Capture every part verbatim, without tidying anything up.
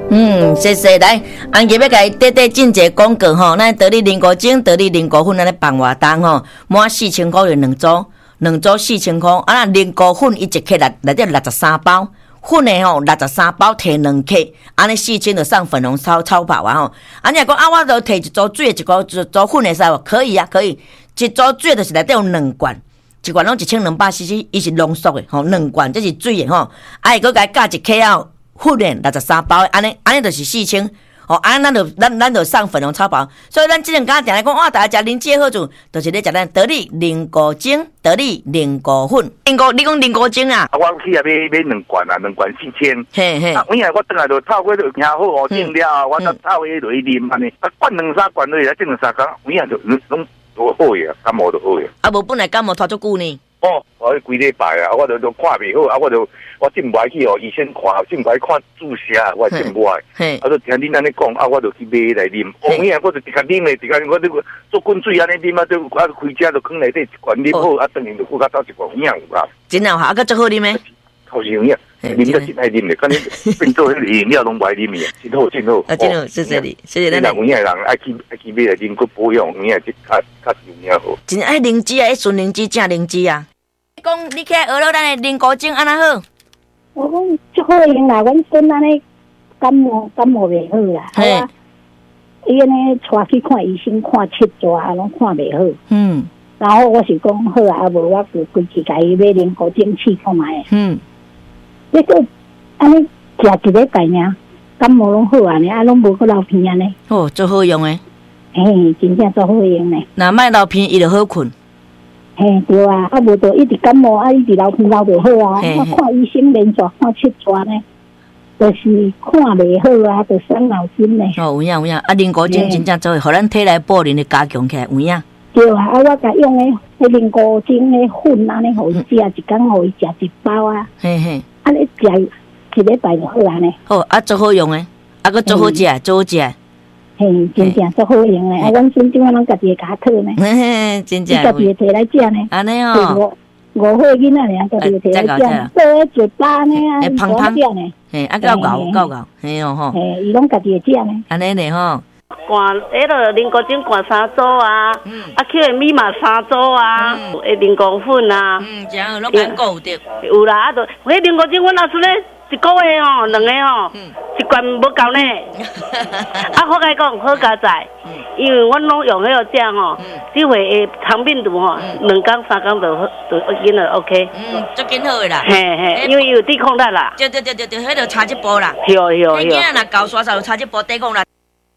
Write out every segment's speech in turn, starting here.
嗯，谢谢。来，安吉要甲伊短短进一个广告吼，咱得力灵果精、得力灵果粉，咱咧放活动吼，满四千块就两组，两组四千块。啊，咱灵果粉伊一克内内底六十三包，粉的吼六十三包摕两克，安尼四千就上粉红超超跑啊吼。啊，你若讲啊，我都摕一组水，一个一组粉的使无？可以啊，可以。一组水就是内底有两罐。一罐拢一千两百 C C， 伊是浓缩的吼，两罐这是水的吼，啊，伊搁甲加一克啊，粉的六十三包，安尼安尼就是四千，哦，安尼咱就咱咱就送粉红超包，所以咱即阵敢定来讲，哇，大家食灵芝的好处，就是咧食咱得力灵果精、得力灵果粉，灵果你讲灵果精啊？ 啊，我去啊买买两罐啊，两罐四千， 嘿嘿， 啊，有影我转来就透过就行好哦，整了，我再透过落去啉安尼，啊，灌两三罐落去，整两三工，有影就拢。都好呀，感冒都好呀。 啊，无本来感冒拖足久呢。 哦，我几礼拜啊，我就都看袂好，啊，我就我进不来去哦，医生看，进不来看注射，我进不来。嘿，啊，就听恁安尼讲，啊，我就去买来啉。哦，有影我就直接啉嘞，直接我这个做滚水安尼啉啊，就啊开车就放内底一罐啉好，啊，当然就搁较走一罐有影有啦。 真有效，啊，个足好啉咩？ 好有影。啉得真爱啉的，敢你变做迄个饮料拢不爱啉的，真好真好。 啊，真好，谢谢你，谢谢你。 人有影人爱去爱去买来啉，佮保养，有影即较较有影好。 真爱灵芝啊，迄纯灵芝正灵芝啊。你讲你起来学了咱的灵果精安那好？ 我讲足好用啦，阮孙安尼感冒感冒袂好啦，啊，伊安尼带去看医生看七抓，啊，拢看袂好。嗯。然后我是讲好啊，无我就规去甲伊买灵果精试看卖。嗯。这个安尼食一礼拜尔，感冒拢好安尼，啊拢无个流鼻安尼。 哦，最好用诶。 嘿，真正最好用呢。 若莫流鼻，伊就好困。 嘿，对啊，啊无就一直感冒，啊一直流鼻流就好啊。我看医生连续看七抓呢，就是看袂好啊，就伤脑筋呢。 哦，有影有影，啊灵果精真正做会，互咱体内保能的加强起来，有影。 对啊，啊我甲用诶，迄灵果精诶粉安尼，互伊食一工，互伊食一包啊。嘿嘿。啊，你食一礼拜就好啊呢。 好，啊，最好用诶，啊，个最好食，最好食。 嘿，真正最好用诶！啊，阮孙子我拢家己会甲讨呢。 嘿嘿，真正。 家己会摕来食呢。 安尼哦。 五五岁囡仔尔，家己会摕来食。做迄嘴巴呢啊， 胖胖呢。 嘿，啊，够够够够，嘿哦吼。 嘿，伊拢家己会食呢。 安尼呢吼。 灌迄个灵果精灌三组啊，嗯，啊，去个米嘛三组啊，诶，灵果粉啊， 嗯，这样拢蛮够的。 有啦，啊，都迄灵果精我拿出来一个月吼，两个吼，一罐无够呢。啊，好甲讲好加载，因为阮拢用迄个这吼，只会诶肠病毒吼，两工三工就就紧了 OK。 嗯，足紧好诶啦。 嘿嘿，因为有抵抗力啦。 对对对对对，迄个差一步啦。 对对对。 你囝若高刷刷有差一步抵抗力。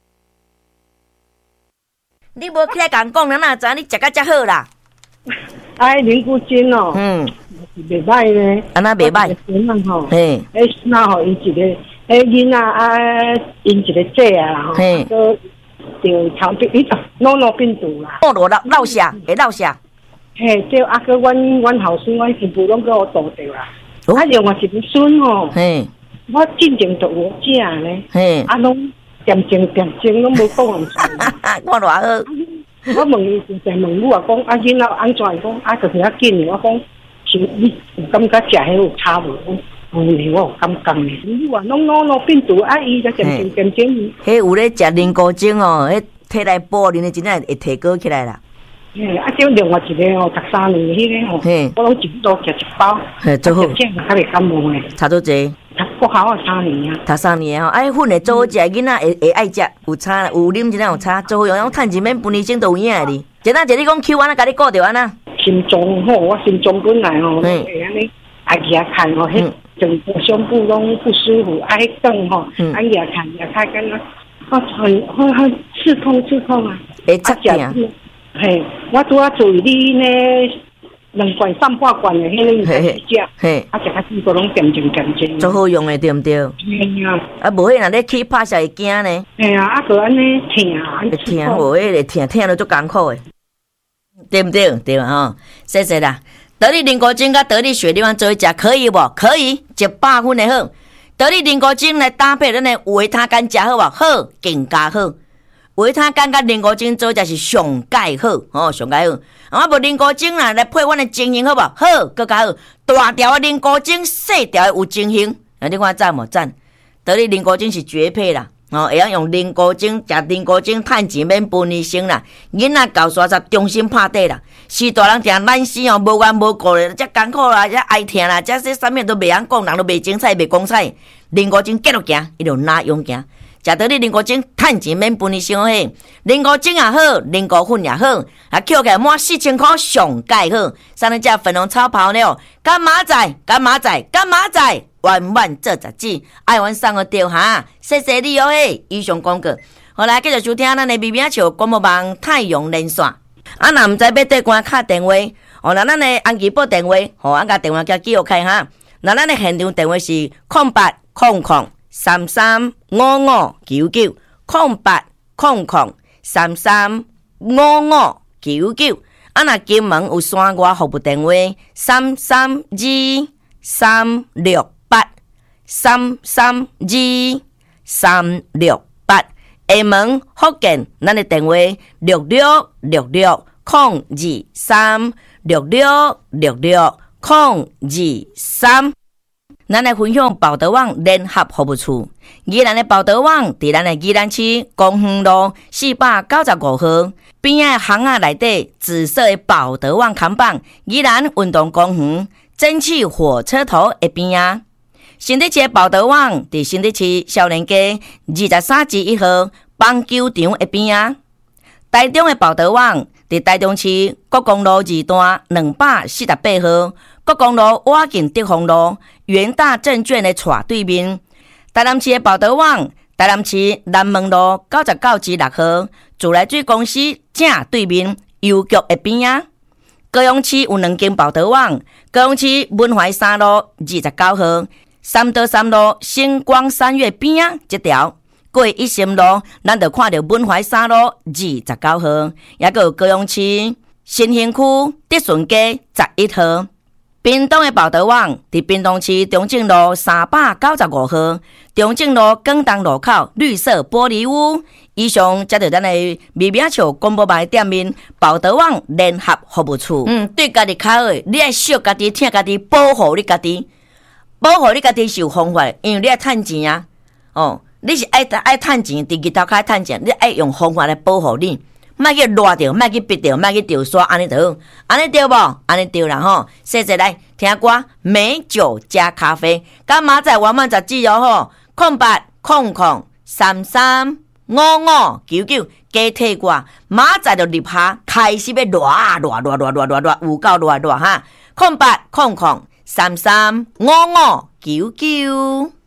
你无起来甲人讲，咱哪知你食甲遮好啦？ 哎，灵果精哦，嗯，袂歹呢， 安那袂歹， 嘿，诶，那吼伊一个，诶，囡仔啊，因一个姐啊，吼，都就肠病，伊脑脑病毒啦， 脑落落下，会落下， 嘿，对，啊个阮阮后孙，阮媳妇拢给我倒掉啦，啊，另外一个孙吼，嘿，我进前就有食呢，嘿，啊拢。点睛点睛拢无讲人出， 我偌好。 我问伊就在问我讲，啊，囡仔安怎讲？啊，就是较紧。我讲，像你有感觉食迄有差无？我有我有感觉呢。你话拢拢拢病毒，啊，伊就点睛点睛。 迄有咧食灵果精哦，迄体内保能的真正会提高起来啦。 嘿，啊，叫另外一个哦，十三年迄个哦，我拢一度食一包， 嘿，最好。 这样较袂感冒呢。 差多济。 读国校啊，三年啊。 读三年吼，哎，粉的做好食，囡仔会会爱食，有差啦，有啉真正有差，做好用，用趁钱免分医生都有影哩。一当一你讲 Q 安那，甲你顾着安那。 心脏吼，我心脏本来吼，会安尼爱牙看吼，迄整个胸部拢不舒服，爱动吼，爱牙看牙看干那，啊很很很刺痛刺痛啊。 会插痛。 嘿，我拄啊注意你呢。两罐、三百罐的迄个应该是食，嘿，啊，食较几个拢点睛点睛， 足好用的对毋对？ 嘿啊， 啊，无迄若咧起拍下会惊呢。 嘿啊，啊，个安尼疼啊， 会疼，无迄个疼，疼了足艰苦的，对毋对？对嘛吼，谢谢啦。得力灵果精甲得力雪梨丸做一食可以无？可以，一百分的好。得力灵果精来搭配咱的维他甘食好无？好，更加好。维他甘甲灵果精做食是上介好，哦，上介好。啊，无灵果精啦，来配阮的精型好无？好，更加好。大条的灵果精，细条的有精型。啊，你看赞无赞？ 得你菱角精是绝配啦。哦，会晓用菱角精，食菱角精趁钱免分医生啦。囡仔到三十重新拍底啦，是大人定懒死哦，无缘无故咧，遮艰苦啦，遮哀疼啦，遮说啥物都袂晓讲，人都袂精彩，袂光彩。菱角精继续行，伊就哪用行？食到你菱角精趁钱免分医生嘿，菱角精也好，菱角粉也好，啊，扣起来满四千块上介好。三日只粉红超跑了，干妈仔，干妈仔，干妈仔。万万做十指，爱玩送个掉哈，谢谢你哦嘿！以上广告，好来继续收听咱的微微笑广播网太阳连线。啊，若毋知要对关敲电话，哦，那咱的安吉报电话，吼、哦，俺甲电话叫记录开哈。那咱的现场电话是空八空空三三五五九九，空八空空三三五五九九。啊，若金门有山外服务电话三三二三六。三三二三六八，厦门福建，咱的电话六六六六空二三六六六六空二三。咱来分享报德网联合服务处，宜兰的报德网伫咱的宜兰市公园路四百九十五号边仔巷仔内底紫色的报德网看板，宜兰运动公园蒸汽火车头的边仔。新德市的报德网伫新德市少年街二十三至一号棒球场的边啊。台中的报德网伫台中市国公路二段两百四十八号国公路瓦近德丰路元大证券的斜对面。台南市的报德网台南市南门路九十九至六号自来水公司正对面邮局的边啊。高雄市有两间报德网，高雄市文怀三路二十九号。三德三路星光三月边啊，这条过一心路，咱就看到文怀三路二十九号，也个有高雄市新兴区德顺街十一号。屏东的报德网伫屏东市中正路三百九十五号，中正路广东路口绿色玻璃屋。以上则是咱的微微笑广播牌店面报德网联合服务处。嗯，对家己较好，你爱惜家己，听家己，保护你家己。保护你家己是有方法，因为你爱趁钱啊！哦，你是爱爱趁钱，伫日头开趁钱，你爱用方法来保护你，莫去赖着，莫去逼着，莫去钓沙，安尼就好，安尼对无？安尼对啦吼！谢谢来听歌，美酒加咖啡，干嘛在玩满十指哦吼？空八空空三三五五九九，加替我，马仔就入下，开始要热热热热热热热，有够热热哈！空八空空。三三五五九九。